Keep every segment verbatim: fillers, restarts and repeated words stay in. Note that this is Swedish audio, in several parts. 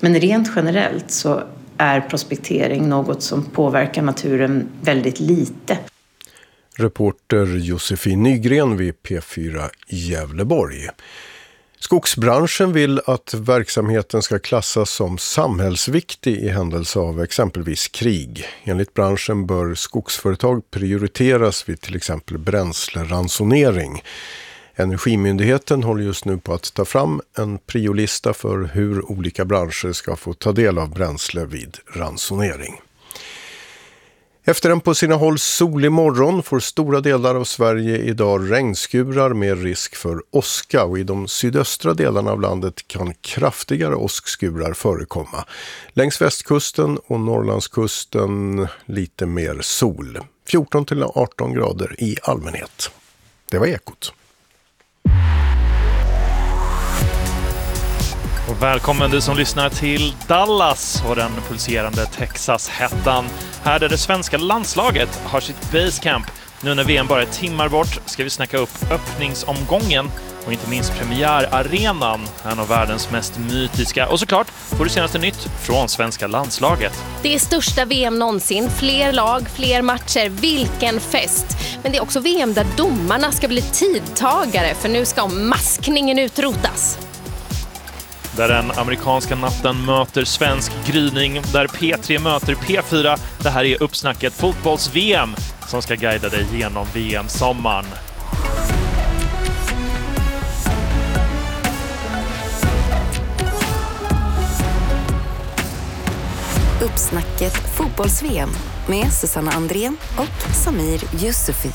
Men rent generellt så är prospektering något som påverkar naturen väldigt lite. Reporter Josefin Nygren vid P fyra Gävleborg. Skogsbranschen vill att verksamheten ska klassas som samhällsviktig i händelse av exempelvis krig. Enligt branschen bör skogsföretag prioriteras vid till exempel bränsleransonering. Energimyndigheten håller just nu på att ta fram en priolista för hur olika branscher ska få ta del av bränsle vid ransonering. Efter en på sina håll solig morgon får stora delar av Sverige idag regnskurar med risk för åska, och i de sydöstra delarna av landet kan kraftigare åskskurar förekomma. Längs västkusten och Norrlandskusten lite mer sol. fjorton till arton grader i allmänhet. Det var Ekot. Och välkommen du som lyssnar till Dallas och den pulserande Texas-hettan. Här där det svenska landslaget har sitt basecamp. Nu när V M bara är timmar bort ska vi snacka upp öppningsomgången och inte minst premiärarenan, en av världens mest mytiska. Och såklart får du senaste nytt från svenska landslaget. Det är största V M någonsin, fler lag, fler matcher, vilken fest. Men det är också V M där domarna ska bli tidtagare, för nu ska maskningen utrotas. Där den amerikanska natten möter svensk gryning, där P tre möter P fyra. Det här är uppsnacket fotbolls-V M som ska guida dig genom V M-sommaren. Uppsnacket fotbolls-V M med Susanna Andrén och Samir Yusufi.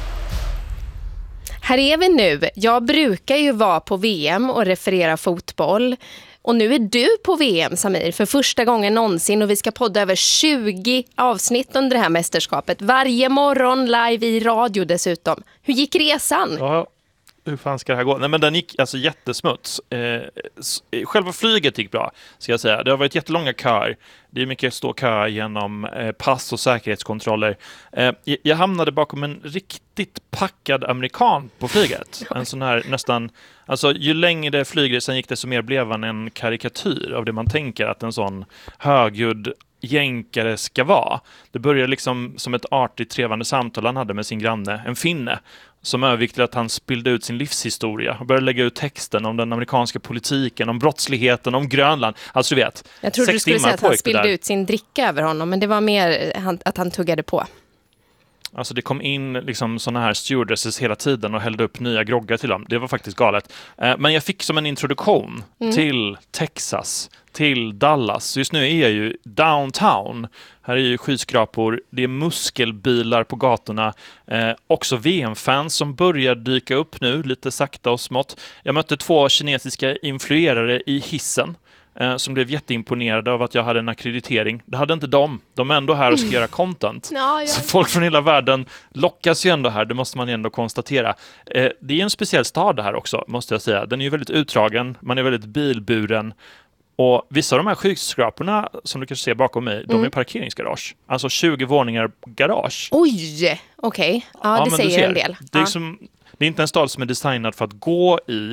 Här är vi nu. Jag brukar ju vara på V M och referera fotboll. Och nu är du på V M, Samir, för första gången någonsin. Och vi ska podda över tjugo avsnitt under det här mästerskapet. Varje morgon live i radio dessutom. Hur gick resan? Ja, hur fan ska det här gå? Nej, men den gick alltså jättesmuts. Eh, själva flyget gick bra, ska jag säga. Det har varit jättelånga köer. Det är mycket stå kö genom eh, pass och säkerhetskontroller. Eh, jag hamnade bakom en riktigt packad amerikan på flyget. En sån här nästan... Alltså ju längre flygresan gick det, så mer blev han en karikatyr av det man tänker att en sån högljudd jänkare ska vara. Det började liksom som ett artigt trevande samtal han hade med sin granne, en finne, som övergick till att han spillde ut sin livshistoria och började lägga ut texten om den amerikanska politiken, om brottsligheten, om Grönland. Alltså du vet, jag trodde du skulle säga att han spillde ut sin dricka över honom, men det var mer att han tuggade på. Alltså det kom in liksom såna här stewardesses hela tiden och hällde upp nya groggar till dem. Det var faktiskt galet. Eh, men jag fick som en introduktion mm. till Texas, till Dallas. Just nu är jag ju downtown. Här är ju skyskrapor, det är muskelbilar på gatorna. Eh, också V M-fans som börjar dyka upp nu, lite sakta och smått. Jag mötte två kinesiska influerare i hissen. Som blev jätteimponerade av att jag hade en akkreditering. Det hade inte de. De är ändå här och ska göra content. Ja, ja. Så folk från hela världen lockas ju ändå här. Det måste man ju ändå konstatera. Det är en speciell stad det här också, måste jag säga. Den är ju väldigt utdragen. Man är väldigt bilburen. Och vissa av de här skyskraporna som du kan se bakom mig, mm. de är parkeringsgarage. Alltså tjugo våningar garage. Oj, okej. Okay. Ja, ja, det säger en del. Det är, ja. som, det är inte en stad som är designad för att gå i.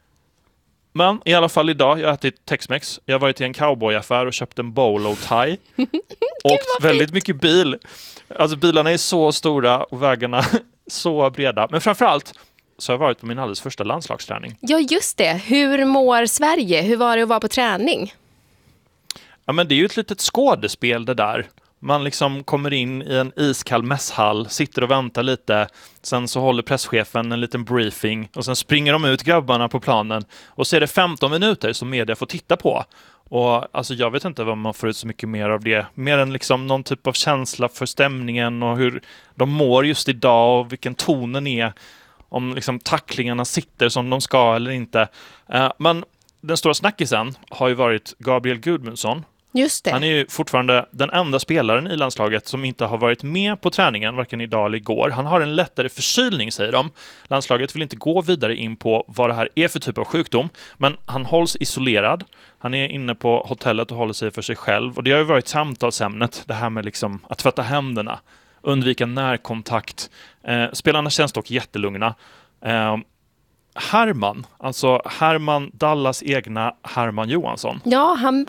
Men i alla fall idag, jag har ätit Tex-Mex. Jag har varit i en cowboyaffär och köpt en bolo tie. Och väldigt mycket bil. Alltså bilarna är så stora och vägarna så breda. Men framförallt så har jag varit på min alldeles första landslagsträning. Ja, just det. Hur mår Sverige? Hur var det att vara på träning? Ja, men det är ju ett litet skådespel det där. Man liksom kommer in i en iskall mässhall, sitter och väntar lite. Sen så håller presschefen en liten briefing och sen springer de ut grabbarna på planen. Och så är det femton minuter som media får titta på. Och alltså jag vet inte vad man får ut så mycket mer av det. Mer än liksom någon typ av känsla för stämningen och hur de mår just idag och vilken tonen är. Om liksom tacklingarna sitter som de ska eller inte. Uh, men den stora snackisen har ju varit Gabriel Gudmundsson. Just det. Han är ju fortfarande den enda spelaren i landslaget som inte har varit med på träningen, varken idag eller igår. Han har en lättare förkylning, säger de. Landslaget vill inte gå vidare in på vad det här är för typ av sjukdom, men han hålls isolerad. Han är inne på hotellet och håller sig för sig själv. Och det har ju varit samtalsämnet, det här med liksom att tvätta händerna, undvika närkontakt. Eh, spelarna känns dock jättelugna. Eh, Herman, alltså Herman, Dallas egna Herman Johansson. Ja, han